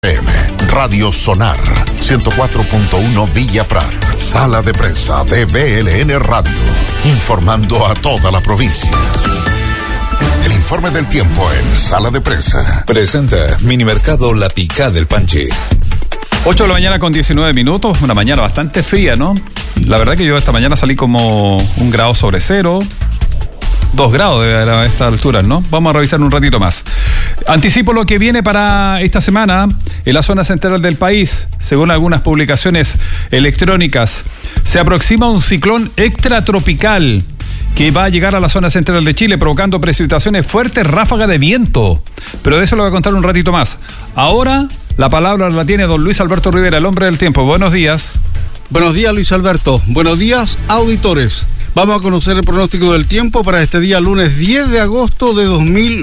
Radio Sonar 104.1 Villa Prat. Sala de prensa de BLN Radio, informando a toda la provincia. El informe del tiempo en Sala de Prensa. Presenta Minimercado La Picada del Panchi. 8 de la mañana con 19 minutos, una mañana bastante fría, ¿no? La verdad que yo esta mañana salí como 1 grado sobre cero, 2 grados a esta altura, ¿no? Vamos a revisar un ratito más. Anticipo lo que viene para esta semana en la zona central del país. Según algunas publicaciones electrónicas, se aproxima un ciclón extratropical que va a llegar a la zona central de Chile, provocando precipitaciones fuertes, ráfagas de viento. Pero de eso lo voy a contar un ratito más. Ahora la palabra la tiene don Luis Alberto Rivera, el hombre del tiempo. Buenos días. Buenos días, Luis Alberto. Buenos días, auditores. Vamos a conocer el pronóstico del tiempo para este día lunes 10 de agosto de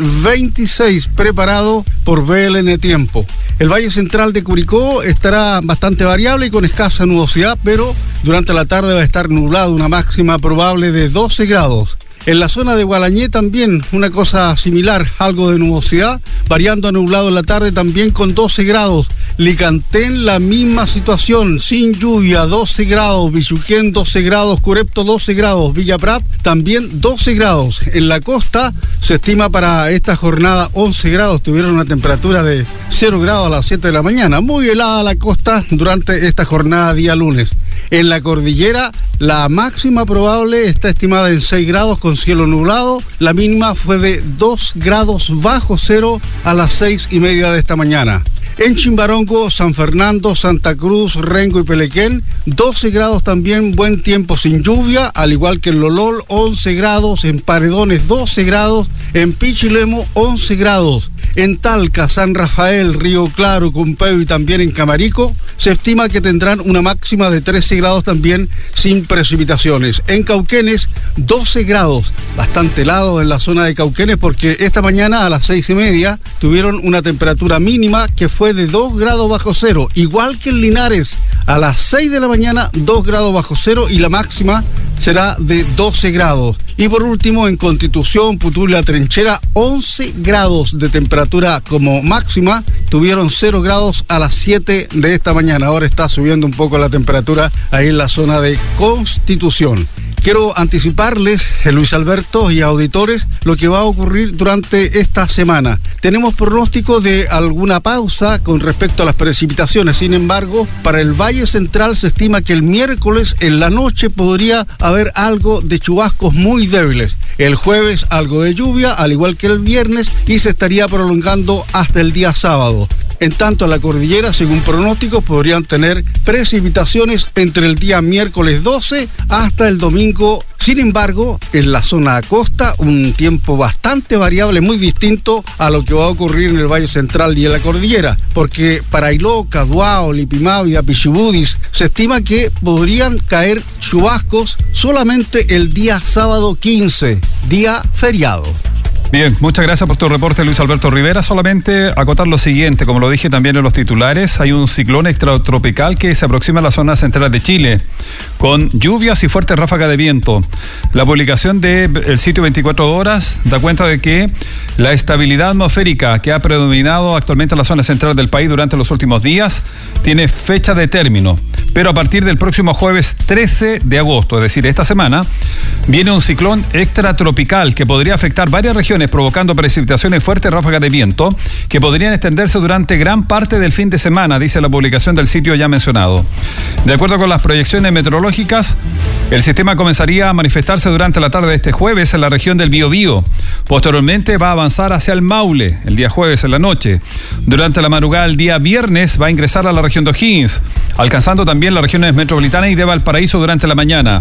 2026, preparado por BLN Tiempo. El Valle Central de Curicó estará bastante variable y con escasa nubosidad, pero durante la tarde va a estar nublado, una máxima probable de 12 grados. En la zona de Gualañé también una cosa similar, algo de nubosidad, variando a nublado en la tarde también con 12 grados. Licantén la misma situación, sin lluvia, 12 grados, Bichuquén 12 grados, Curepto 12 grados, Villa Prat también 12 grados. En la costa se estima para esta jornada 11 grados, tuvieron una temperatura de 0 grados a las 7 de la mañana, muy helada la costa durante esta jornada día lunes. En la cordillera, la máxima probable está estimada en 6 grados con cielo nublado. La mínima fue de 2 grados bajo cero a las 6:30 de esta mañana. En Chimbarongo, San Fernando, Santa Cruz, Rengo y Pelequén, 12 grados también, buen tiempo sin lluvia, al igual que en Lolol, 11 grados, en Paredones, 12 grados, en Pichilemu, 11 grados. En Talca, San Rafael, Río Claro, Cumpeo y también en Camarico, se estima que tendrán una máxima de 13 grados también sin precipitaciones. En Cauquenes, 12 grados, bastante helado en la zona de Cauquenes porque esta mañana a las 6:30 tuvieron una temperatura mínima que fue de 2 grados bajo cero, igual que en Linares, a las 6 de la mañana 2 grados bajo cero y la máxima será de 12 grados. Y por último, en Constitución, Putula, Trinchera, 11 grados de temperatura como máxima, tuvieron 0 grados a las 7 de esta mañana. Ahora está subiendo un poco la temperatura ahí en la zona de Constitución. Quiero anticiparles, Luis Alberto y auditores, lo que va a ocurrir durante esta semana. Tenemos pronóstico de alguna pausa con respecto a las precipitaciones. Sin embargo, para el Valle Central se estima que el miércoles en la noche podría haber algo de chubascos muy débiles. El jueves algo de lluvia, al igual que el viernes, y se estaría prolongando hasta el día sábado. En tanto, a la cordillera, según pronósticos, podrían tener precipitaciones entre el día miércoles 12 hasta el domingo. Sin embargo, en la zona costa, un tiempo bastante variable, muy distinto a lo que va a ocurrir en el Valle Central y en la cordillera, porque para Ailó, Caduao, Lipimávida, Pichibudis, se estima que podrían caer chubascos solamente el día sábado 15, día feriado. Bien, muchas gracias por tu reporte, Luis Alberto Rivera. Solamente acotar lo siguiente, como lo dije también en los titulares, hay un ciclón extratropical que se aproxima a la zona central de Chile, con lluvias y fuertes ráfagas de viento. La publicación del sitio 24 horas da cuenta de que la estabilidad atmosférica que ha predominado actualmente en la zona central del país durante los últimos días tiene fecha de término, pero a partir del próximo jueves 13 de agosto, es decir, esta semana, viene un ciclón extratropical que podría afectar varias regiones, provocando precipitaciones fuertes, ráfagas de viento que podrían extenderse durante gran parte del fin de semana, dice la publicación del sitio ya mencionado. De acuerdo con las proyecciones meteorológicas, el sistema comenzaría a manifestarse durante la tarde de este jueves en la región del Biobío. Posteriormente va a avanzar hacia el Maule el día jueves en la noche. Durante la madrugada del día viernes va a ingresar a la región de O'Higgins, alcanzando también las regiones metropolitanas y de Valparaíso durante la mañana.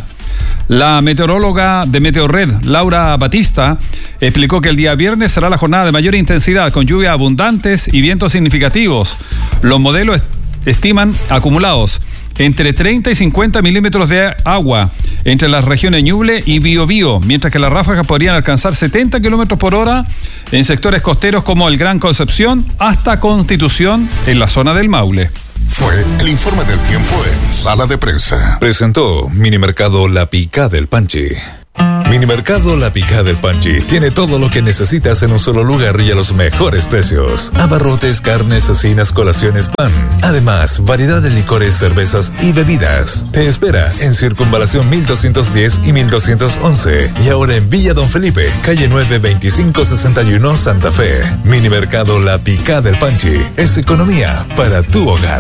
La meteoróloga de Meteorred, Laura Batista, explicó que el día viernes será la jornada de mayor intensidad, con lluvias abundantes y vientos significativos. Los modelos estiman acumulados entre 30 y 50 milímetros de agua entre las regiones Ñuble y Biobío, mientras que las ráfagas podrían alcanzar 70 kilómetros por hora en sectores costeros como el Gran Concepción hasta Constitución en la zona del Maule. Fue el informe del tiempo en Sala de Prensa. Presentó Minimercado La Picada del Panchi. Minimercado La Picada del Panchi tiene todo lo que necesitas en un solo lugar y a los mejores precios. Abarrotes, carnes, cecinas, colaciones, pan. Además, variedad de licores, cervezas y bebidas. Te espera en Circunvalación 1210 y 1211. Y ahora en Villa Don Felipe, calle 9, 2561, Santa Fe. Minimercado La Picada del Panchi es economía para tu hogar.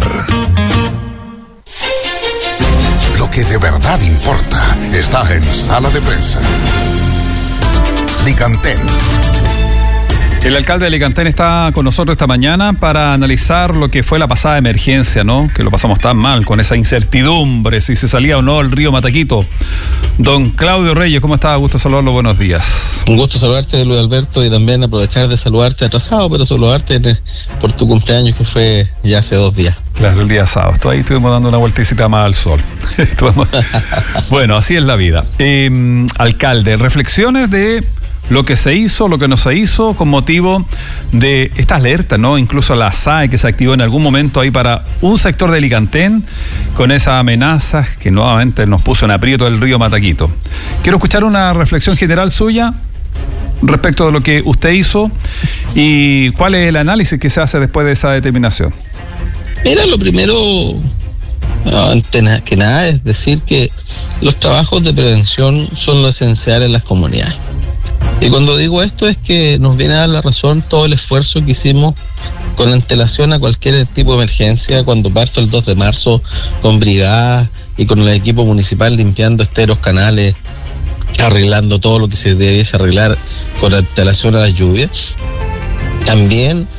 Lo que de verdad importa está en Sala de Prensa. Licantén. El alcalde de Licantén está con nosotros esta mañana para analizar lo que fue la pasada emergencia, ¿no? Que lo pasamos tan mal, con esa incertidumbre, si se salía o no el río Mataquito. Don Claudio Reyes, ¿cómo está? Gusto saludarlo, buenos días. Un gusto saludarte, Luis Alberto, y también aprovechar de saludarte atrasado, pero saludarte por tu cumpleaños, que fue ya hace 2 días. Claro, el día sábado. Ahí estuvimos dando una vueltecita más al sol. Bueno, así es la vida. Alcalde, reflexiones de lo que se hizo, lo que no se hizo, con motivo de esta alerta, ¿no? Incluso la SAE que se activó en algún momento ahí para un sector de Licantén, con esa amenaza que nuevamente nos puso en aprieto el río Mataquito. Quiero escuchar una reflexión general suya respecto de lo que usted hizo y cuál es el análisis que se hace después de esa determinación. Mira, lo primero, antes que nada, es decir que los trabajos de prevención son lo esencial en las comunidades. Y cuando digo esto es que nos viene a dar la razón todo el esfuerzo que hicimos con antelación a cualquier tipo de emergencia, cuando parto el 2 de marzo con brigadas y con el equipo municipal limpiando esteros, canales, arreglando todo lo que se debiese arreglar con antelación a las lluvias. También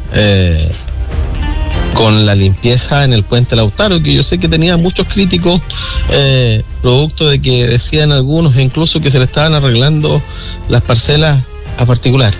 con la limpieza en el puente Lautaro, que yo sé que tenía muchos críticos, producto de que decían algunos incluso que se le estaban arreglando las parcelas a particular.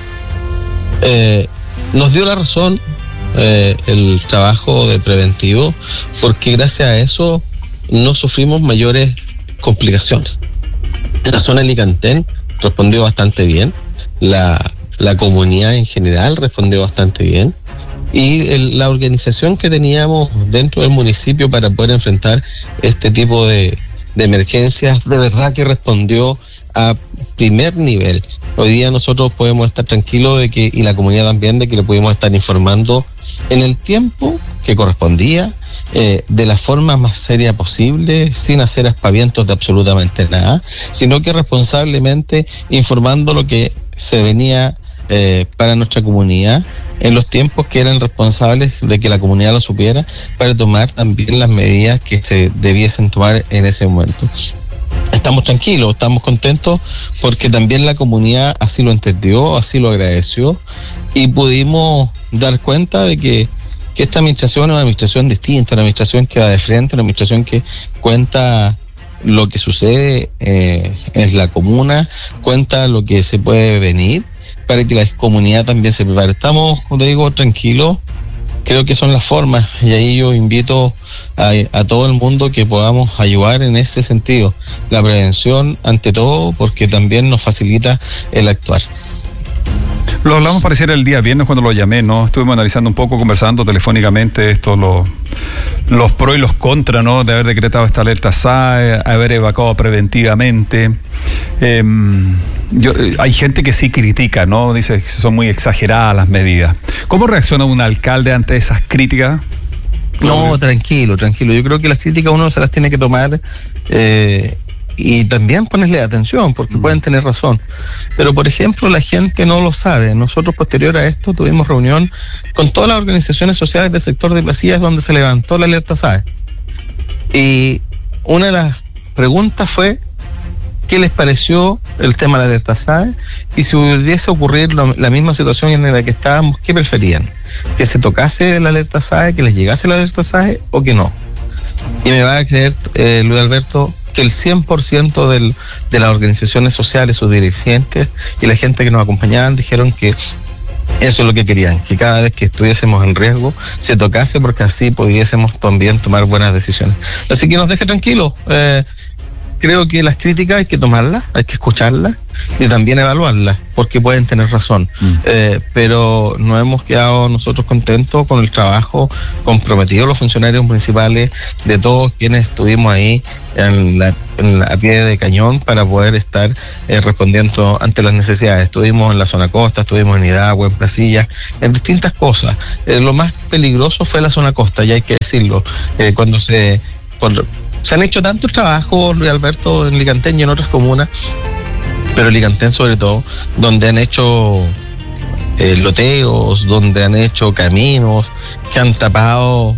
Nos dio la razón el trabajo de preventivo, porque gracias a eso no sufrimos mayores complicaciones. La zona de Licantén respondió bastante bien, la comunidad en general respondió bastante bien, y la organización que teníamos dentro del municipio para poder enfrentar este tipo de emergencias, de verdad que respondió a primer nivel. Hoy día nosotros podemos estar tranquilos de que, y la comunidad también, de que le pudimos estar informando en el tiempo que correspondía, de la forma más seria posible, sin hacer aspavientos de absolutamente nada, sino que responsablemente informando lo que se venía para nuestra comunidad en los tiempos que eran responsables de que la comunidad lo supiera, para tomar también las medidas que se debiesen tomar en ese momento. Estamos tranquilos, estamos contentos porque también la comunidad así lo entendió, así lo agradeció, y pudimos dar cuenta de que esta administración es una administración distinta, una administración que va de frente, una administración que cuenta lo que sucede en la comuna, cuenta lo que se puede venir, para que la comunidad también se prepare. Estamos, como te digo, tranquilos. Creo que son las formas, y ahí yo invito a todo el mundo que podamos ayudar en ese sentido. La prevención ante todo, porque también nos facilita el actuar. Lo hablamos pareciera el día viernes cuando lo llamé, ¿no? Estuvimos analizando un poco, conversando telefónicamente los pros y los contras, ¿no? De haber decretado esta alerta SAE, haber evacuado preventivamente. Hay gente que sí critica, ¿no? Dice que son muy exageradas las medidas. ¿Cómo reacciona un alcalde ante esas críticas? No, tranquilo. Yo creo que las críticas uno se las tiene que tomar y también ponerle atención, porque pueden tener razón. Pero, por ejemplo, la gente no lo sabe. Nosotros, posterior a esto, tuvimos reunión con todas las organizaciones sociales del sector de Placillas, donde se levantó la alerta SAE. Y una de las preguntas fue qué les pareció el tema de la alerta SAE, y si pudiese ocurrir la misma situación en la que estábamos, ¿qué preferían? ¿Que se tocase la alerta SAE, que les llegase la alerta SAE, o que no? Y me va a creer, Luis Alberto, que el 100% de las organizaciones sociales, sus dirigentes y la gente que nos acompañaban dijeron que eso es lo que querían, que cada vez que estuviésemos en riesgo se tocase, porque así pudiésemos también tomar buenas decisiones. Así que nos deje tranquilos. creo que las críticas hay que tomarlas, hay que escucharlas y también evaluarlas, porque pueden tener razón. Pero nos hemos quedado nosotros contentos con el trabajo comprometido, los funcionarios municipales, de todos quienes estuvimos ahí a pie de cañón para poder estar respondiendo ante las necesidades. Estuvimos en la zona costa, estuvimos en Hidagüe, en Placilla, en distintas cosas. Lo más peligroso fue la zona costa, ya hay que decirlo, cuando se han hecho tantos trabajos, Luis Alberto, en Licantén y en otras comunas, pero en Licantén sobre todo, donde han hecho loteos, donde han hecho caminos, que han tapado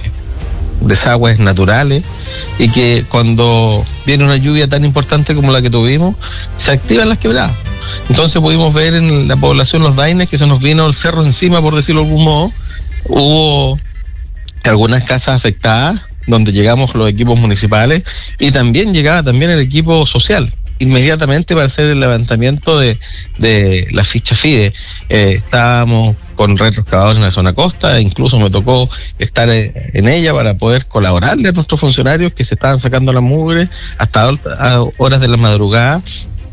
desagües naturales, y que cuando viene una lluvia tan importante como la que tuvimos, se activan las quebradas. Entonces pudimos ver en la población Los Daines que se nos vino el cerro encima, por decirlo de algún modo. Hubo algunas casas afectadas, donde llegamos los equipos municipales, y también llegaba también el equipo social inmediatamente para hacer el levantamiento de la ficha FIDE. Estábamos con retroexcavadores en la zona costa, e incluso me tocó estar en ella para poder colaborarle a nuestros funcionarios que se estaban sacando la mugre hasta a horas de la madrugada.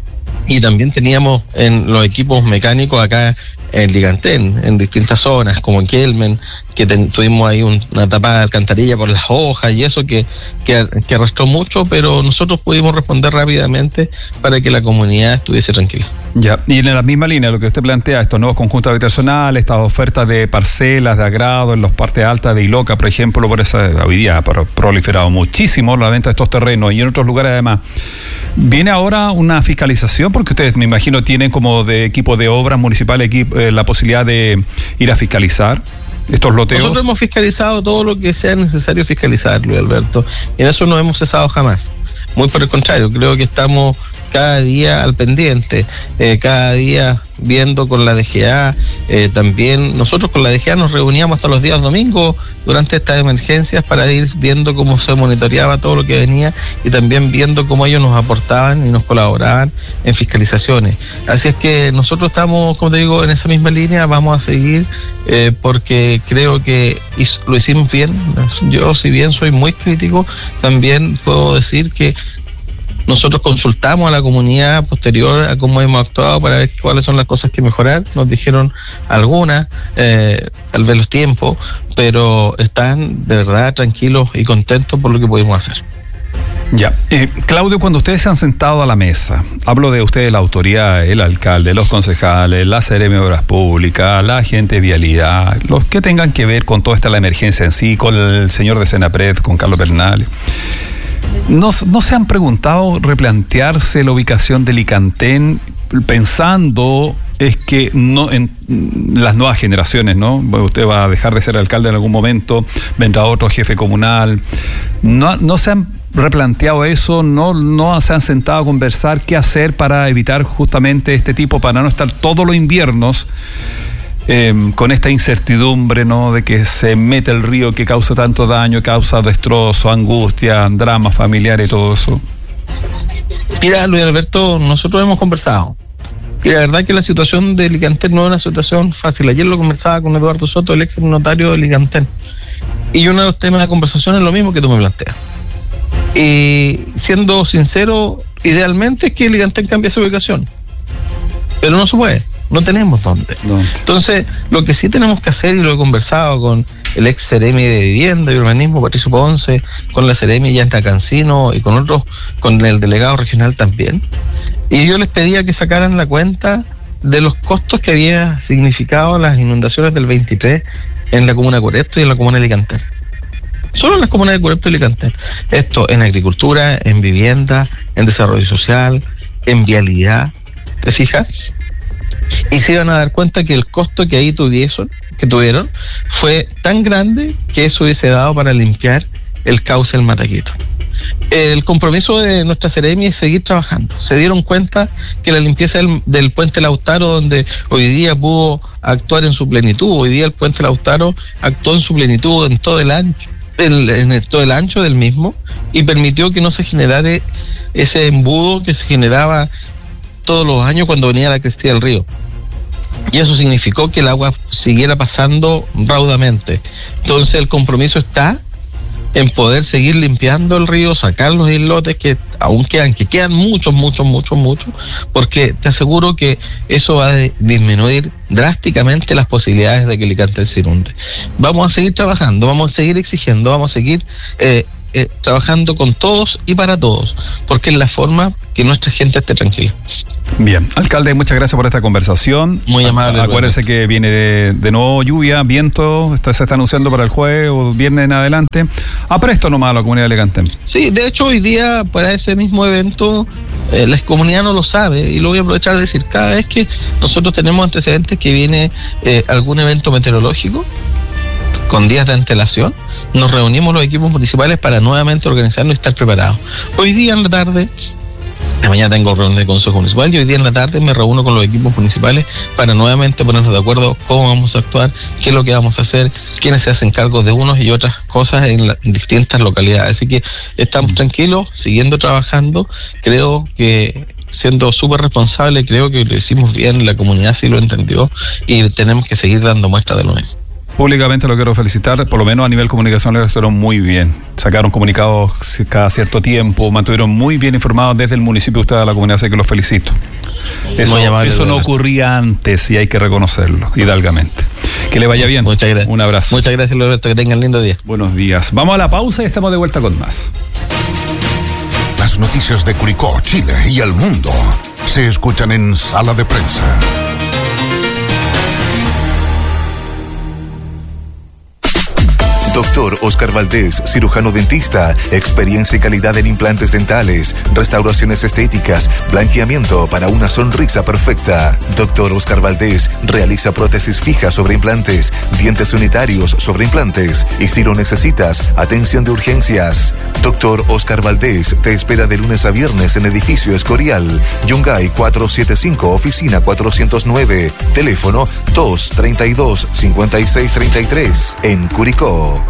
Y también teníamos en los equipos mecánicos acá en Licantén, en distintas zonas, como en Kelmen, que tuvimos ahí una tapada de alcantarilla por las hojas y eso que arrastró mucho, pero nosotros pudimos responder rápidamente para que la comunidad estuviese tranquila. Ya, y en la misma línea, lo que usted plantea, estos nuevos conjuntos habitacionales, estas ofertas de parcelas de agrado en las partes altas de Iloca, por ejemplo, hoy día ha proliferado muchísimo la venta de estos terrenos y en otros lugares además. ¿Viene ahora una fiscalización? Porque ustedes, me imagino, tienen como de equipo de obras municipales la posibilidad de ir a fiscalizar estos loteos. Nosotros hemos fiscalizado todo lo que sea necesario fiscalizar, Luis Alberto, y en eso no hemos cesado jamás. Muy por el contrario, creo que estamos cada día al pendiente, cada día viendo con la DGA, también nosotros con la DGA nos reuníamos hasta los días domingos durante estas emergencias para ir viendo cómo se monitoreaba todo lo que venía y también viendo cómo ellos nos aportaban y nos colaboraban en fiscalizaciones. Así es que nosotros estamos, como te digo, en esa misma línea, vamos a seguir porque creo que lo hicimos bien. Yo, si bien soy muy crítico, también puedo decir que nosotros consultamos a la comunidad posterior a cómo hemos actuado para ver cuáles son las cosas que mejorar. Nos dijeron algunas, tal vez los tiempos, pero están de verdad tranquilos y contentos por lo que pudimos hacer. Ya. Claudio, cuando ustedes se han sentado a la mesa, hablo de ustedes, la autoridad, el alcalde, los concejales, la Seremi de Obras Públicas, la gente de Vialidad, los que tengan que ver con toda la emergencia en sí, con el señor de Senapred, con Carlos Bernal, ¿no se han preguntado replantearse la ubicación de Licantén pensando es que no en las nuevas generaciones, ¿no? Usted va a dejar de ser alcalde en algún momento, vendrá otro jefe comunal. No se han replanteado eso, no se han sentado a conversar qué hacer para evitar justamente este tipo, para no estar todos los inviernos con esta incertidumbre, ¿no? De que se mete el río que causa tanto daño, causa destrozo, angustia, drama familiar y todo eso. Mira, Luis Alberto, nosotros hemos conversado y la verdad que la situación de Licantén no es una situación fácil. Ayer lo conversaba con Eduardo Soto, el ex notario de Licantén, y uno de los temas de conversación es lo mismo que tú me planteas. Y siendo sincero, idealmente es que Licantén cambie esa ubicación, pero no se puede. No tenemos dónde. No. Entonces, lo que sí tenemos que hacer, y lo he conversado con el ex Seremi de Vivienda y Urbanismo, Patricio Ponce, con la Seremi Yanta Cancino y con otros, con el delegado regional también. Y yo les pedía que sacaran la cuenta de los costos que había significado las inundaciones del 23 en la comuna de Curepto y en la comuna de Licantén. Solo en las comunas de Curepto y Licantén. Esto en agricultura, en vivienda, en desarrollo social, en vialidad. ¿Te fijas? Y se iban a dar cuenta que el costo que ahí tuvieron fue tan grande que eso hubiese dado para limpiar el cauce del Mataquito. El compromiso de nuestra Seremi es seguir trabajando. Se dieron cuenta que la limpieza del puente Lautaro, donde hoy día pudo actuar en su plenitud, hoy día el puente Lautaro actuó en su plenitud en todo el ancho, en todo el ancho del mismo, y permitió que no se generara ese embudo que se generaba todos los años cuando venía la crecida del río. Y eso significó que el agua siguiera pasando raudamente. Entonces el compromiso está en poder seguir limpiando el río, sacar los islotes que aún quedan, muchos, porque te aseguro que eso va a disminuir drásticamente las posibilidades de que Licantel se inunde. Vamos a seguir trabajando, vamos a seguir exigiendo, vamos a seguir trabajando con todos y para todos, porque es la forma que nuestra gente esté tranquila. Bien, alcalde, muchas gracias por esta conversación. Muy amable. Acuérdese que viene de nuevo lluvia, viento, se está anunciando para el jueves o viernes en adelante. Apresto nomás a la comunidad de Licantel. Sí, de hecho hoy día para ese mismo evento la comunidad no lo sabe y lo voy a aprovechar de decir, cada vez que nosotros tenemos antecedentes que viene algún evento meteorológico con días de antelación, nos reunimos los equipos municipales para nuevamente organizarnos y estar preparados. Hoy día en la tarde, mañana tengo reunión de consejo municipal y hoy día en la tarde me reúno con los equipos municipales para nuevamente ponernos de acuerdo cómo vamos a actuar, qué es lo que vamos a hacer, quiénes se hacen cargo de unos y otras cosas en distintas localidades. Así que estamos tranquilos, siguiendo trabajando. Creo que siendo súper responsable, creo que lo hicimos bien, la comunidad sí lo entendió y tenemos que seguir dando muestra de lo mismo. Públicamente lo quiero felicitar, por lo menos a nivel comunicación lo estuvieron muy bien. Sacaron comunicados cada cierto tiempo, mantuvieron muy bien informados desde el municipio ustedes a la comunidad, así que los felicito. Eso no ocurría antes y hay que reconocerlo, hidalgamente. Que le vaya bien. Muchas gracias. Un abrazo. Muchas gracias, Roberto, que tengan lindo día. Buenos días. Vamos a la pausa y estamos de vuelta con más. Las noticias de Curicó, Chile y el mundo se escuchan en Sala de Prensa. Doctor Oscar Valdés, cirujano dentista, experiencia y calidad en implantes dentales, restauraciones estéticas, blanqueamiento para una sonrisa perfecta. Doctor Oscar Valdés realiza prótesis fijas sobre implantes, dientes unitarios sobre implantes y si lo necesitas, atención de urgencias. Doctor Oscar Valdés te espera de lunes a viernes en Edificio Escorial, Yungay 475, oficina 409, teléfono 232-5633, en Curicó.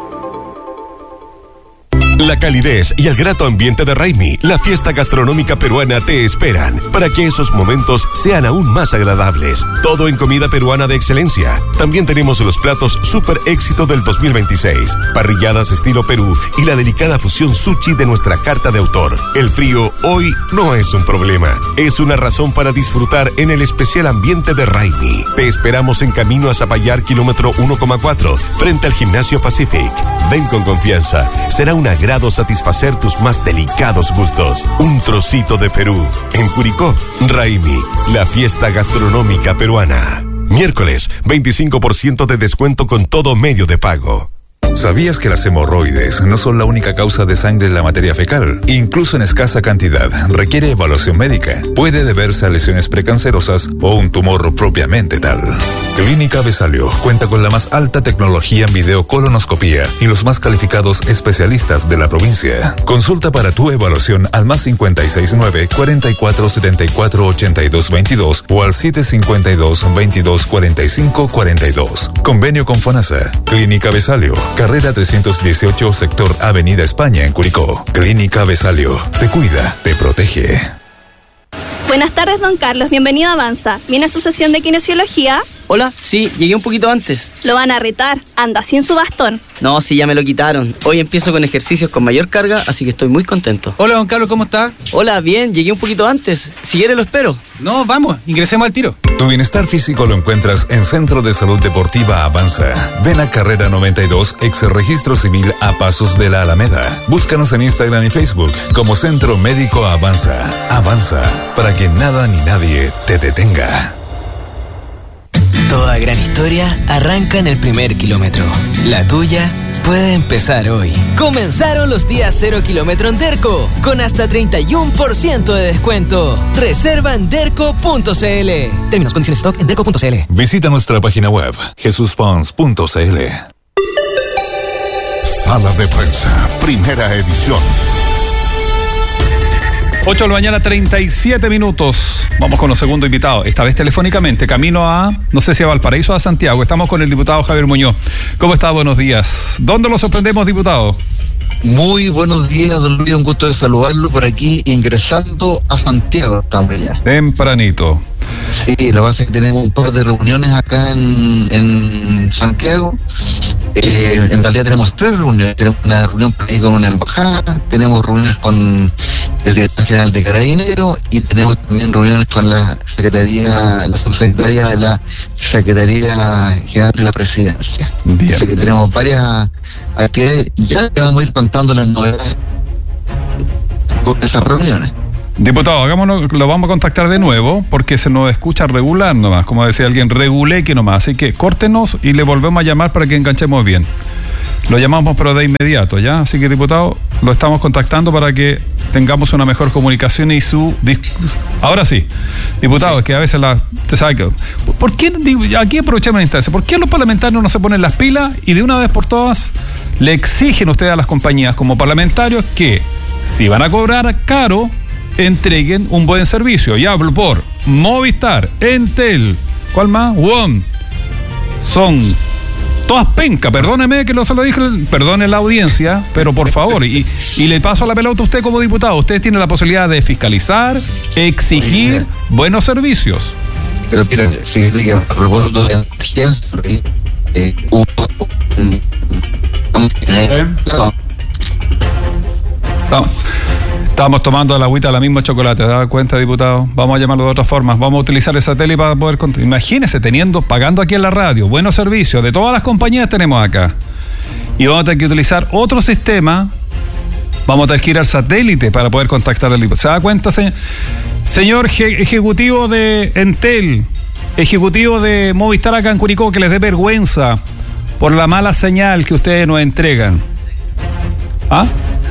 La calidez y el grato ambiente de Raimi, la fiesta gastronómica peruana, te esperan para que esos momentos sean aún más agradables. Todo en comida peruana de excelencia. También tenemos los platos super éxito del 2026, parrilladas estilo Perú y la delicada fusión sushi de nuestra carta de autor. El frío hoy no es un problema, es una razón para disfrutar en el especial ambiente de Raimi. Te esperamos en camino a Zapallar, kilómetro 1,4, frente al Gimnasio Pacific. Ven con confianza, será un agrado satisfacer tus más delicados gustos. Un trocito de Perú. En Curicó, Raimi, la fiesta gastronómica peruana. Miércoles, 25% de descuento con todo medio de pago. ¿Sabías que las hemorroides no son la única causa de sangre en la materia fecal? Incluso en escasa cantidad, requiere evaluación médica. Puede deberse a lesiones precancerosas o un tumor propiamente tal. Clínica Besalio cuenta con la más alta tecnología en videocolonoscopía y los más calificados especialistas de la provincia. Consulta para tu evaluación al más 569-4474-8222 o al 752-2245-42. Convenio con FONASA. Clínica Besalio, carrera 318, sector Avenida España, en Curicó. Clínica Besalio, te cuida, te protege. Buenas tardes, don Carlos. Bienvenido a Avanza. ¿Viene a su sesión de kinesiología? Hola, sí, llegué un poquito antes. Lo van a retar. Anda sin su bastón. No, sí, ya me lo quitaron. Hoy empiezo con ejercicios con mayor carga, así que estoy muy contento. Hola, don Carlos, ¿cómo está? Hola, bien, llegué un poquito antes. Si quiere lo espero. No, vamos, ingresemos al tiro. Tu bienestar físico lo encuentras en Centro de Salud Deportiva Avanza. Ven a Carrera 92, ex Registro Civil, a pasos de la Alameda. Búscanos en Instagram y Facebook como Centro Médico Avanza. Avanza, para que nada ni nadie te detenga. Toda gran historia arranca en el primer kilómetro. La tuya puede empezar hoy. Comenzaron los días 0 kilómetro en Derco, con hasta 31% de descuento. Reserva en derco.cl. Términos, condiciones, stock en derco.cl. Visita nuestra página web, jesuspons.cl. Sala de Prensa, primera edición. 8 de la mañana, 37 minutos. Vamos con los segundos invitados. Esta vez telefónicamente, camino a, no sé si a Valparaíso o a Santiago. Estamos con el diputado Javier Muñoz. ¿Cómo está? Buenos días. ¿Dónde lo sorprendemos, diputado? Muy buenos días, don Luis. Un gusto de saludarlo por aquí, ingresando a Santiago. Estamos ya. Tempranito. Sí, lo que pasa es que tenemos un par de reuniones acá en Santiago. En realidad tenemos 3 reuniones. Tenemos una reunión con una embajada, tenemos reuniones con el director general de Carabineros y tenemos también reuniones con la subsecretaria de la Secretaría General de la Presidencia. Bien. Así que tenemos varias actividades. Ya que vamos a ir contando las novedades de esas reuniones. Diputado, hagámonos, lo vamos a contactar de nuevo porque se nos escucha regular nomás, como decía alguien, reguleque nomás, así que córtenos y le volvemos a llamar para que enganchemos bien. Lo llamamos pero de inmediato, ¿ya? Así que, diputado, lo estamos contactando para que tengamos una mejor comunicación y su... Ahora sí, diputado, es que a veces te sabe que... ¿Por qué, aquí aprovechamos la instancia, por qué los parlamentarios no se ponen las pilas y de una vez por todas le exigen ustedes a las compañías como parlamentarios que si van a cobrar caro, entreguen un buen servicio? Y hablo por Movistar, Entel, ¿cuál más? WOM. Son todas pencas, perdóneme que se lo dije, perdone la audiencia, pero por favor, y le paso la pelota a usted como diputado. Usted tiene la posibilidad de fiscalizar, exigir buenos servicios. Pero mira, fíjate que a propósito de emergencia, Estamos tomando la agüita de la misma chocolate, ¿te das cuenta, diputado? Vamos a llamarlo de otra forma. Vamos a utilizar el satélite para poder... Imagínese pagando aquí en la radio, buenos servicios, de todas las compañías tenemos acá. Y vamos a tener que utilizar otro sistema. Vamos a tener que ir al satélite para poder contactar al diputado. ¿Se da cuenta, señor ejecutivo de Entel, ejecutivo de Movistar acá en Curicó, que les dé vergüenza por la mala señal que ustedes nos entregan? ¿Ah?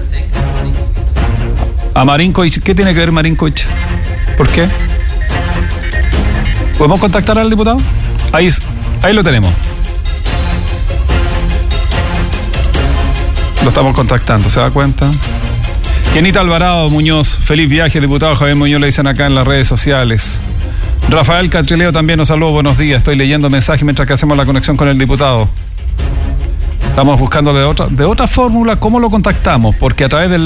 A Marinkovic, ¿qué tiene que ver Marinkovic? ¿Por qué? ¿Podemos contactar al diputado? Ahí lo tenemos. Lo estamos contactando, ¿se da cuenta? Kenita Alvarado Muñoz, feliz viaje, diputado Javier Muñoz, le dicen acá en las redes sociales. Rafael Catrileo también nos saludó, buenos días, estoy leyendo mensajes mientras que hacemos la conexión con el diputado. Estamos buscando de otra fórmula cómo lo contactamos, porque a través de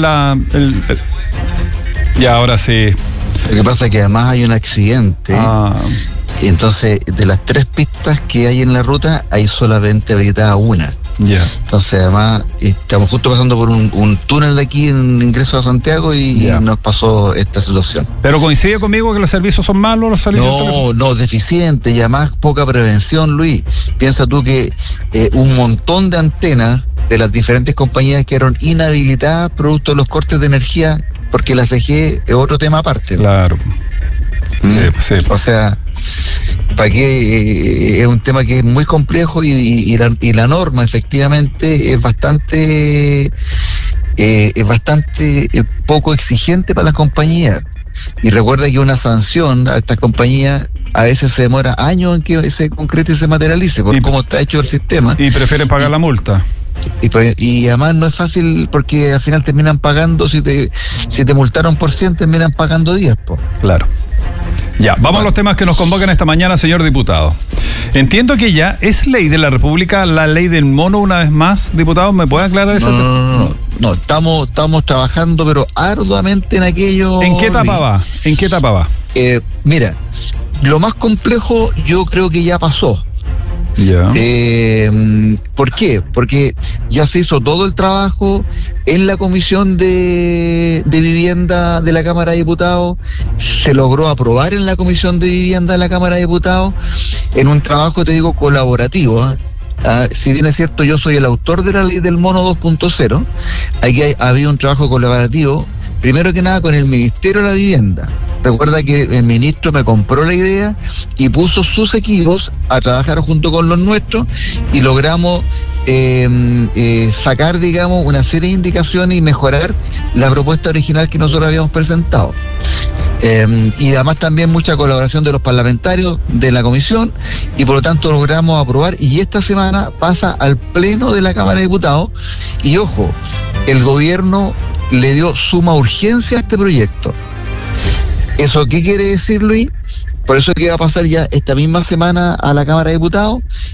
ya, ahora sí. Lo que pasa es que además hay un accidente. Y entonces, de las 3 pistas que hay en la ruta, hay solamente habilitada una. Ya. Entonces, además, estamos justo pasando por un túnel de aquí en ingreso a Santiago y nos pasó esta situación. ¿Pero coincide conmigo que los servicios son malos, los servicios? No, deficientes y además poca prevención, Luis. Piensa tú que un montón de antenas de las diferentes compañías quedaron inhabilitadas producto de los cortes de energía, porque la CGE es otro tema aparte, ¿no? Claro. Sí. O sea, para que es un tema que es muy complejo y la norma efectivamente es bastante poco exigente para las compañías. Y recuerda que una sanción a estas compañías a veces se demora años en que se concrete y se materialice por cómo está hecho el sistema. Y prefieren pagar la multa. Y además no es fácil porque al final terminan pagando, si te multaron por 100, terminan pagando 10. Claro. Ya, vamos a los temas que nos convocan esta mañana, señor diputado. Entiendo que ya es ley de la República la ley del mono una vez más, diputado, ¿me puede aclarar eso? No, estamos trabajando pero arduamente en aquello. ¿En qué etapa va? Mira, lo más complejo yo creo que ya pasó. Ya. ¿Por qué? Porque ya se hizo todo el trabajo en la Comisión de Vivienda de la Cámara de Diputados, se logró aprobar en la Comisión de Vivienda de la Cámara de Diputados en un trabajo, te digo, colaborativo. Si bien es cierto, yo soy el autor de la ley del mono 2.0, aquí había un trabajo colaborativo, primero que nada con el Ministerio de la Vivienda. Recuerda que el ministro me compró la idea y puso sus equipos a trabajar junto con los nuestros y logramos sacar, digamos, una serie de indicaciones y mejorar la propuesta original que nosotros habíamos presentado. Y además también mucha colaboración de los parlamentarios de la comisión y por lo tanto logramos aprobar y esta semana pasa al pleno de la Cámara de Diputados y ojo, el gobierno le dio suma urgencia a este proyecto. ¿Eso qué quiere decir, Luis? Por eso que va a pasar ya esta misma semana a la Cámara de Diputados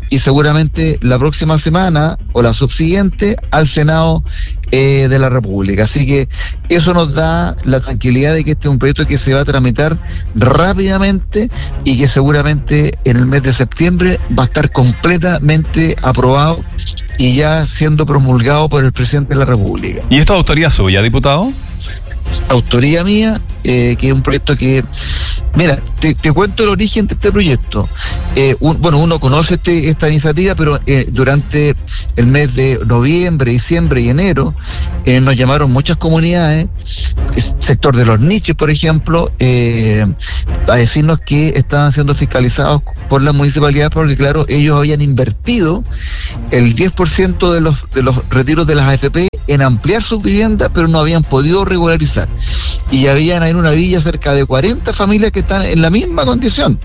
y seguramente la próxima semana o la subsiguiente al Senado de la República. Así que eso nos da la tranquilidad de que este es un proyecto que se va a tramitar rápidamente y que seguramente en el mes de septiembre va a estar completamente aprobado y ya siendo promulgado por el presidente de la República. ¿Y esto es autoría suya, diputado? Autoría mía, que es un proyecto que... Mira, te cuento el origen de este proyecto. Uno conoce esta iniciativa, pero durante el mes de noviembre, diciembre y enero nos llamaron muchas comunidades, sector de los niches, por ejemplo, a decirnos que estaban siendo fiscalizados por la municipalidad porque, claro, ellos habían invertido el 10% de los retiros de las AFP en ampliar sus viviendas, pero no habían podido regularizar. Y habían en una villa cerca de 40 familias que están en la misma condición.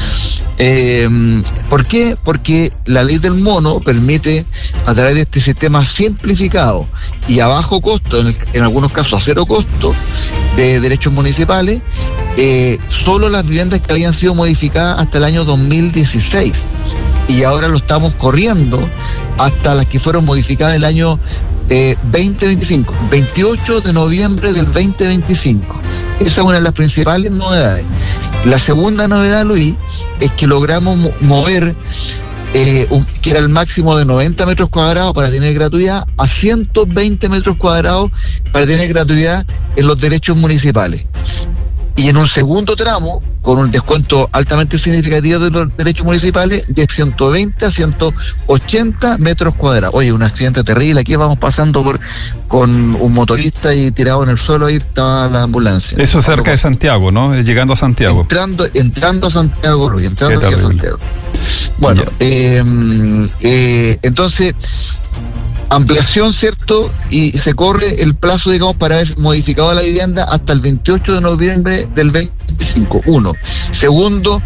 ¿Por qué? Porque la ley del mono permite, a través de este sistema simplificado y a bajo costo, en algunos casos a cero costo, de derechos municipales, solo las viviendas que habían sido modificadas hasta el año 2016. Y ahora lo estamos corriendo hasta las que fueron modificadas el año 2025, 28 de noviembre del 2025. Esa es una de las principales novedades. La segunda novedad, Luis, es que logramos mover, que era el máximo de 90 metros cuadrados para tener gratuidad, a 120 metros cuadrados para tener gratuidad en los derechos municipales. Y en un segundo tramo, con un descuento altamente significativo de los derechos municipales, de 120 a 180 metros cuadrados. Oye, un accidente terrible, aquí vamos pasando con un motorista y tirado en el suelo, ahí estaba la ambulancia. Eso es cerca de Santiago, ¿no? Llegando a Santiago. Entrando a Santiago, Luis, entrando aquí a Santiago. Bueno, entonces... ampliación, ¿cierto? Y se corre el plazo, digamos, para haber modificado la vivienda hasta el 28 de noviembre del 2025. Uno. Segundo,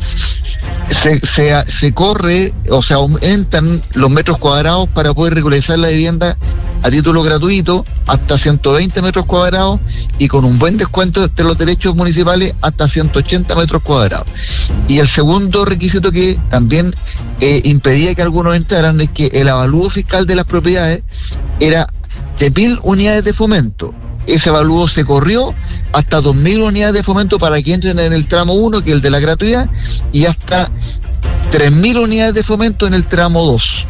se corre, o sea, aumentan los metros cuadrados para poder regularizar la vivienda a título gratuito hasta 120 metros cuadrados y con un buen descuento de los derechos municipales hasta 180 metros cuadrados. Y el segundo requisito que también impedía que algunos entraran es que el avalúo fiscal de las propiedades era de 1.000 unidades de fomento. Ese avalúo se corrió hasta 2.000 unidades de fomento para que entren en el tramo 1, que es el de la gratuidad, y hasta 3.000 unidades de fomento en el tramo 2.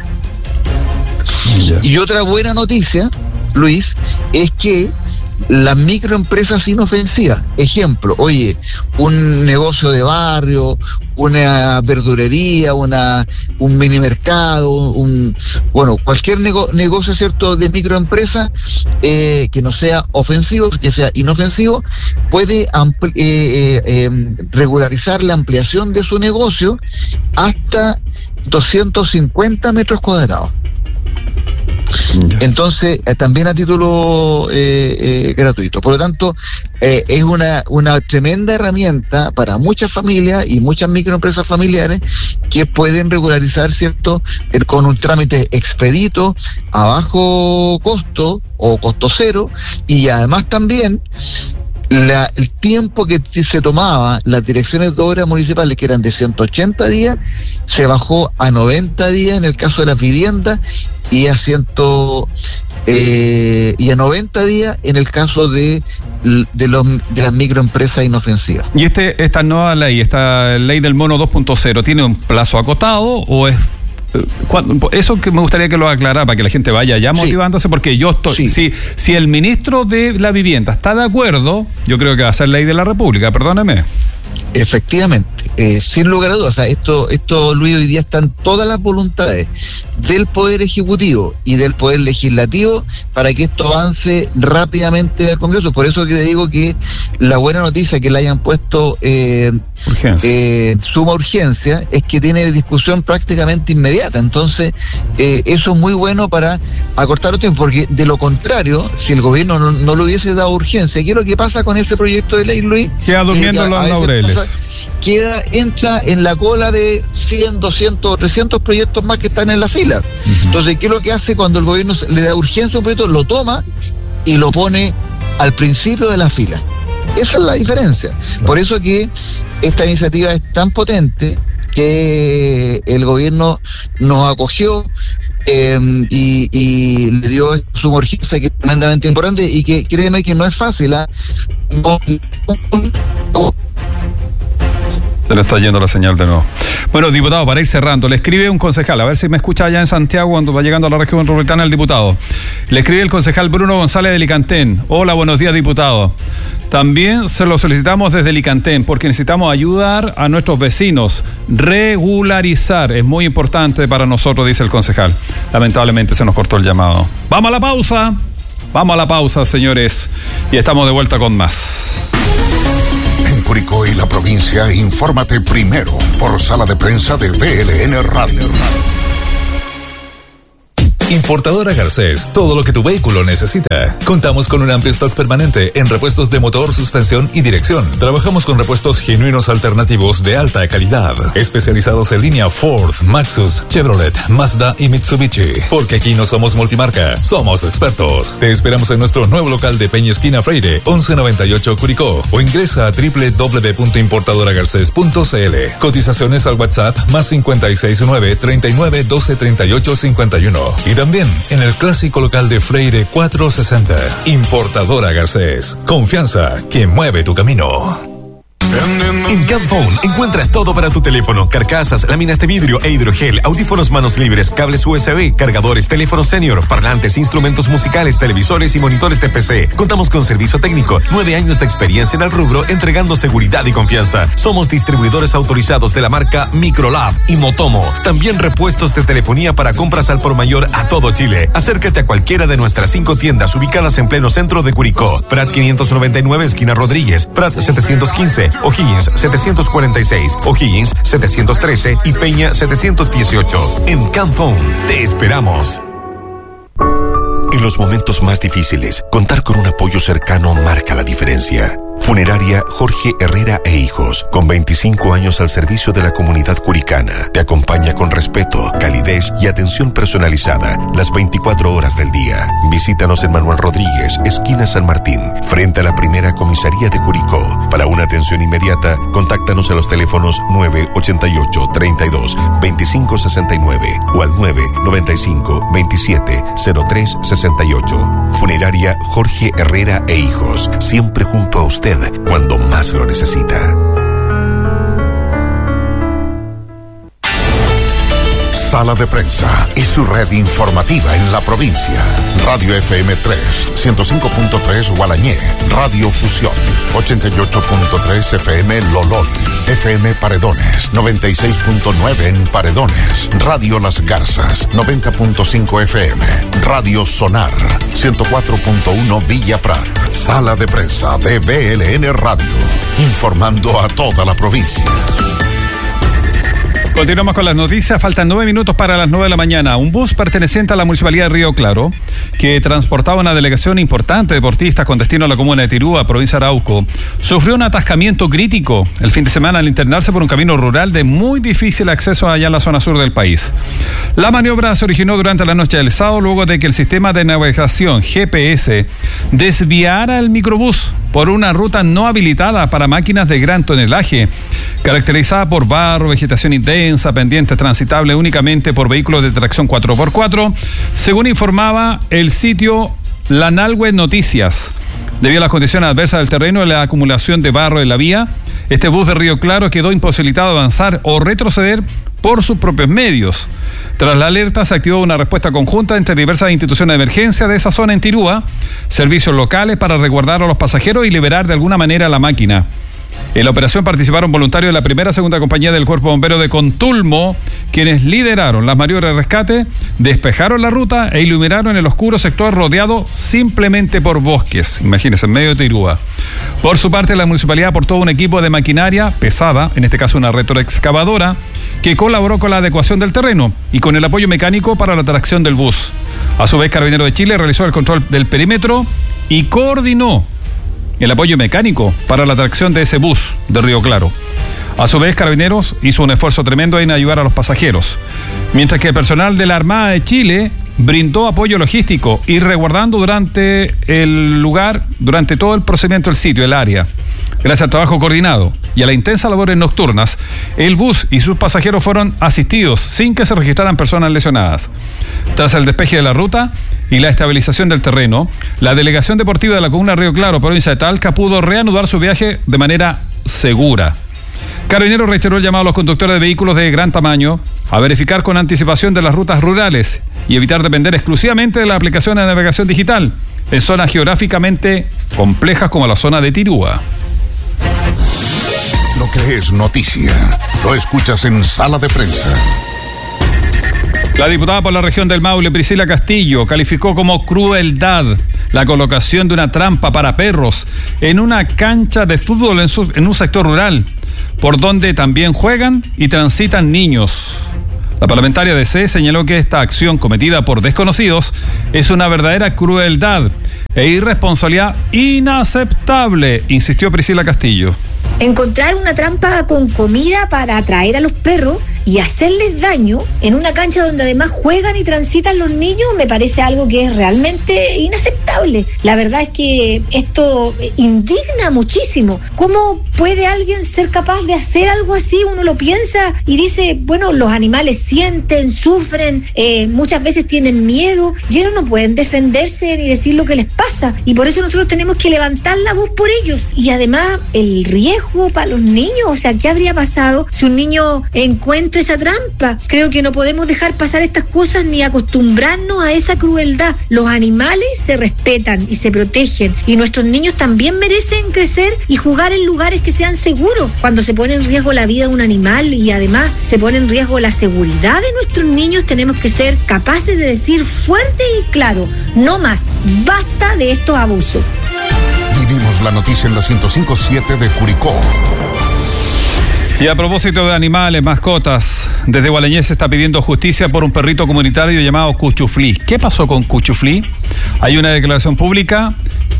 Y otra buena noticia, Luis, es que las microempresas inofensivas, ejemplo, oye, un negocio de barrio, una verdurería, un mini mercado, cualquier negocio, ¿cierto?, de microempresa, que no sea ofensivo, que sea inofensivo, puede regularizar la ampliación de su negocio hasta 250 metros cuadrados. Entonces, también a título gratuito. Por lo tanto, es una tremenda herramienta para muchas familias y muchas microempresas familiares que pueden regularizar, ¿cierto?, con un trámite expedito, a bajo costo o costo cero, y además también el tiempo que se tomaba las direcciones de obras municipales, que eran de 180 días, se bajó a 90 días en el caso de las viviendas y a 90 días en el caso de las microempresas inofensivas. ¿Y esta nueva ley, esta ley del mono 2.0, tiene un plazo acotado o es...? Eso que me gustaría que lo aclarara para que la gente vaya ya motivándose, porque yo estoy, si el ministro de la Vivienda está de acuerdo, yo creo que va a ser ley de la República, perdóneme. Efectivamente, sin lugar a dudas, o sea, esto, Luis, hoy día están todas las voluntades del Poder Ejecutivo y del Poder Legislativo para que esto avance rápidamente en el Congreso. Por eso que te digo que la buena noticia que le hayan puesto suma urgencia es que tiene discusión prácticamente inmediata. Entonces, eso es muy bueno para acortar el tiempo, porque de lo contrario, si el gobierno no le hubiese dado urgencia, ¿qué es lo que pasa con ese proyecto de ley, Luis? Queda durmiendo en los laureles. Entra en la cola de 100, 200, 300 proyectos más que están en la fila. Entonces, ¿qué es lo que hace cuando el gobierno le da urgencia a un proyecto? Lo toma y lo pone al principio de la fila. Esa es la diferencia. Por eso que esta iniciativa es tan potente, que el gobierno nos acogió y le dio su urgencia, que es tremendamente importante y que créeme que no es fácil. Se le está yendo la señal de nuevo. Bueno, diputado, para ir cerrando, le escribe un concejal, a ver si me escucha allá en Santiago cuando va llegando a la región metropolitana el diputado. Le escribe el concejal Bruno González de Licantén. Hola, buenos días, diputado. También se lo solicitamos desde Licantén porque necesitamos ayudar a nuestros vecinos, regularizar, es muy importante para nosotros, dice el concejal. Lamentablemente se nos cortó el llamado. Vamos a la pausa, señores, y estamos de vuelta con más. En Curicó y la provincia, infórmate primero por Sala de Prensa de VLN Radio. Importadora Garcés, todo lo que tu vehículo necesita. Contamos con un amplio stock permanente en repuestos de motor, suspensión y dirección. Trabajamos con repuestos genuinos alternativos de alta calidad, especializados en línea Ford, Maxus, Chevrolet, Mazda y Mitsubishi. Porque aquí no somos multimarca, somos expertos. Te esperamos en nuestro nuevo local de Peña Esquina Freire, 1198 Curicó, o ingresa a www.importadoragarces.cl. Cotizaciones al WhatsApp +569 39 12 38 51. Y también en el clásico local de Freire 460. Importadora Garcés. Confianza que mueve tu camino. En Camphone encuentras todo para tu teléfono: carcasas, láminas de vidrio e hidrogel, audífonos manos libres, cables USB, cargadores, teléfonos senior, parlantes, instrumentos musicales, televisores y monitores de PC. Contamos con servicio técnico, 9 años de experiencia en el rubro, entregando seguridad y confianza. Somos distribuidores autorizados de la marca Microlab y Motomo. También repuestos de telefonía para compras al por mayor a todo Chile. Acércate a cualquiera de nuestras 5 tiendas ubicadas en pleno centro de Curicó: Prat 599, esquina Rodríguez; Prat 715, O'Higgins 746, O'Higgins 713 y Peña 718. En Camphone te esperamos. En los momentos más difíciles, contar con un apoyo cercano marca la diferencia. Funeraria Jorge Herrera e Hijos, con 25 años al servicio de la comunidad curicana, te acompaña con respeto, calidez y atención personalizada las 24 horas del día. Visítanos en Manuel Rodríguez, esquina San Martín, frente a la primera comisaría de Curicó. Para una atención inmediata, contáctanos a los teléfonos 988 32 25 69 o al 995 27 03 68. Funeraria Jorge Herrera e Hijos, siempre junto a usted cuando más lo necesita. Sala de Prensa y su red informativa en la provincia. Radio FM 3, 105.3 Gualañé, Radio Fusión, 88.3 FM Lolol, FM Paredones, 96.9 en Paredones, Radio Las Garzas, 90.5 FM, Radio Sonar, 104.1 Villa Prat. Sala de Prensa de VLN Radio, informando a toda la provincia. Continuamos con las noticias, faltan 9 minutos para las 9 de la mañana. Un bus perteneciente a la Municipalidad de Río Claro, que transportaba una delegación importante de deportistas con destino a la comuna de Tirúa, provincia de Arauco, sufrió un atascamiento crítico el fin de semana al internarse por un camino rural de muy difícil acceso allá en la zona sur del país. La maniobra se originó durante la noche del sábado, luego de que el sistema de navegación GPS desviara el microbús por una ruta no habilitada para máquinas de gran tonelaje, caracterizada por barro, vegetación intensa, pendientes transitables únicamente por vehículos de tracción 4x4, según informaba el sitio Lanalhue Noticias. Debido a las condiciones adversas del terreno y la acumulación de barro en la vía, este bus de Río Claro quedó imposibilitado de avanzar o retroceder por sus propios medios. Tras la alerta se activó una respuesta conjunta entre diversas instituciones de emergencia de esa zona en Tirúa, servicios locales para resguardar a los pasajeros y liberar de alguna manera la máquina. En la operación participaron voluntarios de la primera y segunda compañía del Cuerpo Bombero de Contulmo, quienes lideraron las maniobras de rescate, despejaron la ruta e iluminaron el oscuro sector rodeado simplemente por bosques. Imagínense, en medio de Tirúa. Por su parte, la municipalidad aportó un equipo de maquinaria pesada, en este caso una retroexcavadora, que colaboró con la adecuación del terreno y con el apoyo mecánico para la tracción del bus. A su vez, Carabineros de Chile realizó el control del perímetro y coordinó el apoyo mecánico para la tracción de ese bus de Río Claro. A su vez, Carabineros hizo un esfuerzo tremendo en ayudar a los pasajeros, mientras que el personal de la Armada de Chile brindó apoyo logístico y resguardando durante el lugar, durante todo el procedimiento del sitio, el área. Gracias al trabajo coordinado y a las intensas labores nocturnas, el bus y sus pasajeros fueron asistidos sin que se registraran personas lesionadas. Tras el despeje de la ruta y la estabilización del terreno, la Delegación Deportiva de la Comuna Río Claro, provincia de Talca, pudo reanudar su viaje de manera segura. Carabineros reiteró el llamado a los conductores de vehículos de gran tamaño a verificar con anticipación de las rutas rurales y evitar depender exclusivamente de la aplicación de navegación digital en zonas geográficamente complejas como la zona de Tirúa. Lo que es noticia, lo escuchas en Sala de Prensa. La diputada por la región del Maule, Priscila Castillo, calificó como crueldad la colocación de una trampa para perros en una cancha de fútbol en un sector rural, por donde también juegan y transitan niños. La parlamentaria de C señaló que esta acción cometida por desconocidos es una verdadera crueldad e irresponsabilidad inaceptable, insistió Priscila Castillo. Encontrar una trampa con comida para atraer a los perros y hacerles daño en una cancha donde además juegan y transitan los niños me parece algo que es realmente inaceptable. La verdad es que esto indigna muchísimo. ¿Cómo puede alguien ser capaz de hacer algo así? Uno lo piensa y dice, bueno, los animales sienten, sufren, muchas veces tienen miedo y ellos no pueden defenderse ni decir lo que les pasa, y por eso nosotros tenemos que levantar la voz por ellos. Y además el riesgo para los niños, o sea, ¿qué habría pasado si un niño encuentra esa trampa? Creo que no podemos dejar pasar estas cosas ni acostumbrarnos a esa crueldad. Los animales se respetan y se protegen, y nuestros niños también merecen crecer y jugar en lugares que sean seguros. Cuando se pone en riesgo la vida de un animal y además se pone en riesgo la seguridad de nuestros niños, tenemos que ser capaces de decir fuerte y claro, no más, basta de estos abusos. Vivimos la noticia en la 105.7 de Curicó. Y a propósito de animales, mascotas, desde Gualañé se está pidiendo justicia por un perrito comunitario llamado Cuchuflí. ¿Qué pasó con Cuchuflí? Hay una declaración pública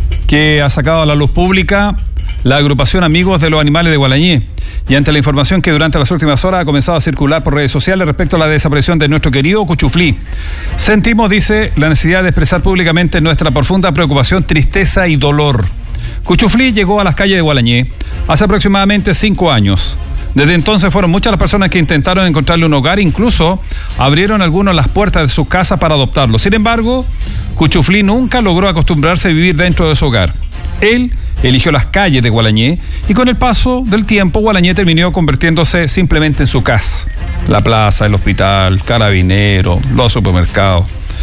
que ha sacado a la luz pública la agrupación Amigos de los Animales de Gualañé, y ante la información que durante las últimas horas ha comenzado a circular por redes sociales respecto a la desaparición de nuestro querido Cuchuflí, sentimos, dice, la necesidad de expresar públicamente nuestra profunda preocupación, tristeza y dolor. Cuchuflí llegó a las calles de Gualañé hace aproximadamente 5 años. Desde entonces fueron muchas las personas que intentaron encontrarle un hogar, incluso abrieron algunos las puertas de su casa para adoptarlo. Sin embargo, Cuchuflí nunca logró acostumbrarse a vivir dentro de su hogar. Él eligió las calles de Gualañé y con el paso del tiempo Gualañé terminó convirtiéndose simplemente en su casa. La plaza, el hospital, Carabineros, los supermercados.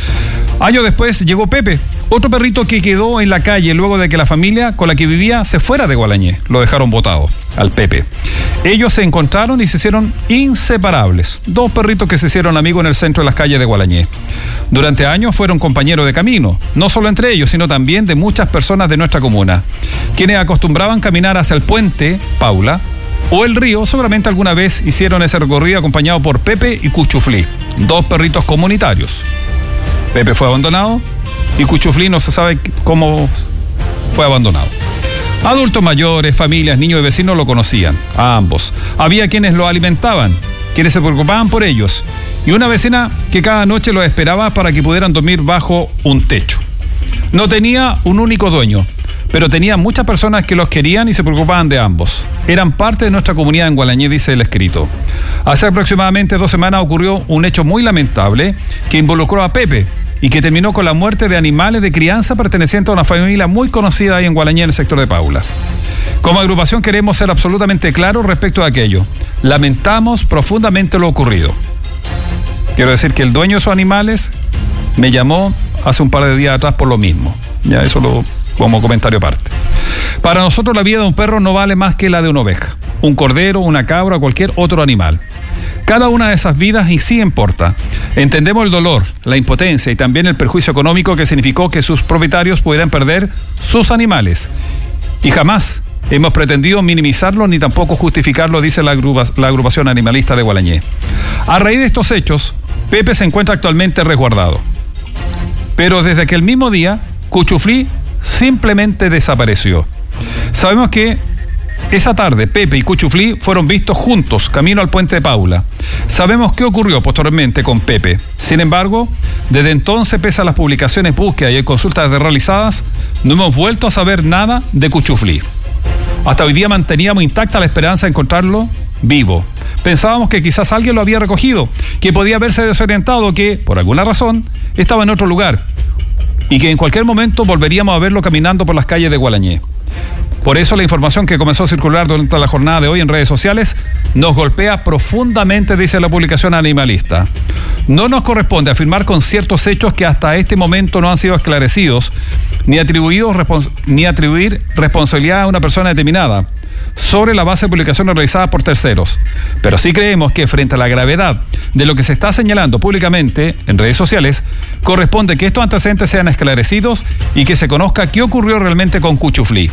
Años después llegó Pepe, otro perrito que quedó en la calle luego de que la familia con la que vivía se fuera de Gualañé. Lo dejaron botado al Pepe. Ellos se encontraron y se hicieron inseparables. 2 perritos que se hicieron amigos en el centro de las calles de Gualañé. Durante años fueron compañeros de camino, no solo entre ellos, sino también de muchas personas de nuestra comuna, quienes acostumbraban caminar hacia el puente Paula o el río. Seguramente alguna vez hicieron ese recorrido acompañado por Pepe y Cuchuflí, 2 perritos comunitarios. Pepe fue abandonado y Cuchuflí no se sabe cómo fue abandonado. Adultos mayores, familias, niños y vecinos lo conocían, a ambos. Había quienes lo alimentaban, quienes se preocupaban por ellos, y una vecina que cada noche los esperaba para que pudieran dormir bajo un techo. No tenía un único dueño, pero tenía muchas personas que los querían y se preocupaban de ambos. Eran parte de nuestra comunidad en Gualañé, dice el escrito. Hace aproximadamente 2 semanas ocurrió un hecho muy lamentable que involucró a Pepe y que terminó con la muerte de animales de crianza pertenecientes a una familia muy conocida ahí en Gualañé, en el sector de Paula. Como agrupación queremos ser absolutamente claros respecto a aquello. Lamentamos profundamente lo ocurrido. Quiero decir que el dueño de esos animales me llamó hace un par de días atrás por lo mismo. Ya eso como comentario aparte. Para nosotros la vida de un perro no vale más que la de una oveja, un cordero, una cabra o cualquier otro animal. Cada una de esas vidas y sí importa. Entendemos el dolor, la impotencia y también el perjuicio económico que significó que sus propietarios pudieran perder sus animales. Y jamás hemos pretendido minimizarlo ni tampoco justificarlo, dice la agrupación animalista de Gualañé. A raíz de estos hechos, Pepe se encuentra actualmente resguardado. Pero desde aquel mismo día, Cuchuflí simplemente desapareció. Sabemos que esa tarde Pepe y Cuchuflí fueron vistos juntos camino al puente de Paula. Sabemos qué ocurrió posteriormente con Pepe. Sin embargo, desde entonces, pese a las publicaciones, búsquedas y consultas realizadas, no hemos vuelto a saber nada de Cuchuflí. Hasta hoy día manteníamos intacta la esperanza de encontrarlo vivo. Pensábamos que quizás alguien lo había recogido, que podía haberse desorientado, que, por alguna razón, estaba en otro lugar y que en cualquier momento volveríamos a verlo caminando por las calles de Gualañé. Por eso la información que comenzó a circular durante la jornada de hoy en redes sociales nos golpea profundamente, dice la publicación animalista. No nos corresponde afirmar con ciertos hechos que hasta este momento no han sido esclarecidos, ni atribuir responsabilidad a una persona determinada sobre la base de publicaciones realizadas por terceros. Pero sí creemos que frente a la gravedad de lo que se está señalando públicamente en redes sociales, corresponde que estos antecedentes sean esclarecidos y que se conozca qué ocurrió realmente con Cuchuflí.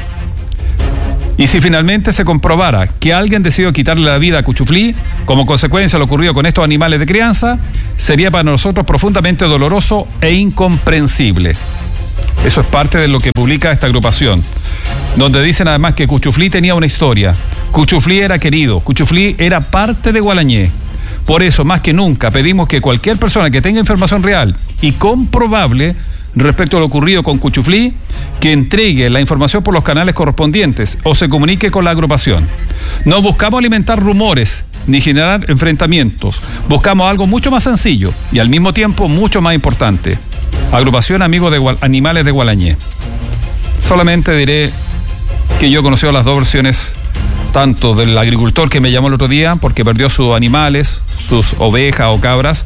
Y si finalmente se comprobara que alguien decidió quitarle la vida a Cuchuflí, como consecuencia de lo ocurrido con estos animales de crianza, sería para nosotros profundamente doloroso e incomprensible. Eso es parte de lo que publica esta agrupación, donde dicen además que Cuchuflí tenía una historia. Cuchuflí era querido, Cuchuflí era parte de Gualañé. Por eso, más que nunca, pedimos que cualquier persona que tenga información real y comprobable respecto a lo ocurrido con Cuchuflí, que entregue la información por los canales correspondientes o se comunique con la agrupación. No buscamos alimentar rumores ni generar enfrentamientos. Buscamos algo mucho más sencillo y al mismo tiempo mucho más importante. Agrupación Amigos de Animales de Gualañé. Solamente diré que yo he conocido las dos versiones, tanto del agricultor que me llamó el otro día porque perdió sus animales, sus ovejas o cabras,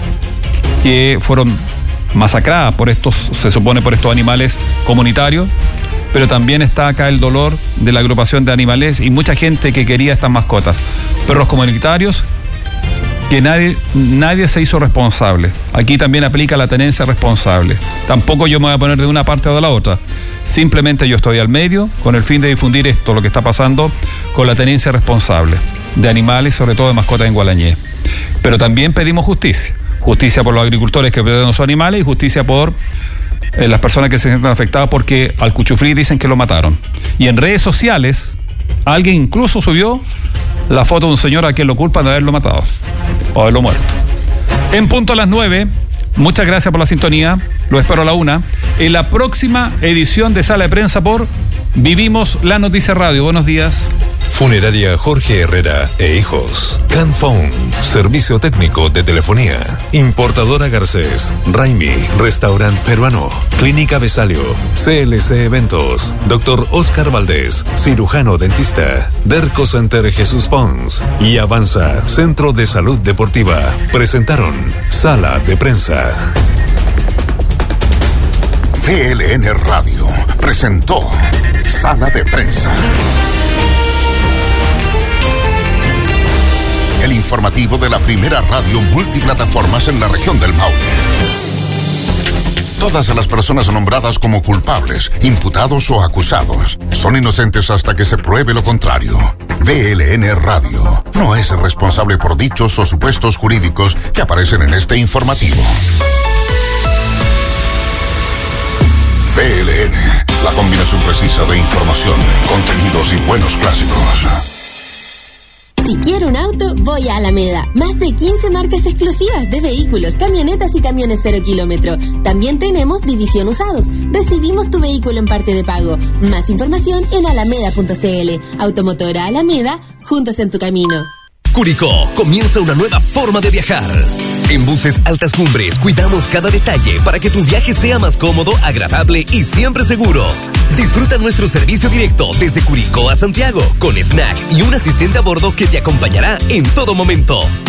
que fueron masacradas por estos, se supone, por estos animales comunitarios, pero también está acá el dolor de la agrupación de animales y mucha gente que quería estas mascotas, perros comunitarios, que nadie se hizo responsable. Aquí también aplica la tenencia responsable. Tampoco yo me voy a poner de una parte o de la otra. Simplemente yo estoy al medio con el fin de difundir esto, lo que está pasando con la tenencia responsable de animales, sobre todo de mascotas en Gualañé. Pero también pedimos justicia. Justicia por los agricultores que perdieron sus animales y justicia por las personas que se sienten afectadas porque al Cuchuflí dicen que lo mataron. Y en redes sociales, alguien incluso subió la foto de un señor a quien lo culpan de haberlo matado o haberlo muerto. En punto a las 9, muchas gracias por la sintonía. Lo espero a la 1 en la próxima edición de Sala de Prensa por Vivimos la Noticia Radio. Buenos días. Funeraria Jorge Herrera e Hijos. Canphone, servicio técnico de telefonía. Importadora Garcés. Raimi, restaurante peruano. Clínica Besalio. CLC Eventos. Dr. Oscar Valdés, cirujano dentista. Derco Center Jesús Pons. Y Avanza, Centro de Salud Deportiva. Presentaron Sala de Prensa. VLN Radio presentó Sala de Prensa. El informativo de la primera radio multiplataformas en la región del Maule. Todas las personas nombradas como culpables, imputados o acusados son inocentes hasta que se pruebe lo contrario. VLN Radio no es responsable por dichos o supuestos jurídicos que aparecen en este informativo. VLN, la combinación precisa de información, contenidos y buenos clásicos. Si quiero un auto, voy a Alameda. Más de 15 marcas exclusivas de vehículos, camionetas y camiones 0 kilómetro. También tenemos división usados. Recibimos tu vehículo en parte de pago. Más información en alameda.cl. Automotora Alameda, juntos en tu camino. Curicó comienza una nueva forma de viajar. En Buses Altas Cumbres cuidamos cada detalle para que tu viaje sea más cómodo, agradable y siempre seguro. Disfruta nuestro servicio directo desde Curicó a Santiago, con snack y un asistente a bordo que te acompañará en todo momento.